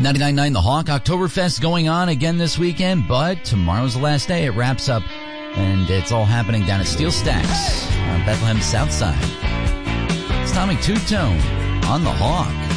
99.9 The Hawk, Oktoberfest going on again this weekend, but tomorrow's the last day. It wraps up, and it's all happening down at Steel Stacks on Bethlehem South Side. It's Tommy Two-Tone on The Hawk.